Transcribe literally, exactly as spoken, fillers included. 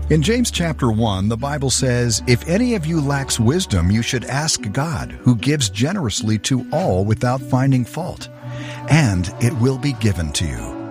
In James chapter one, the Bible says, "If any of you lacks wisdom, you should ask God, who gives generously to all without finding fault, and it will be given to you."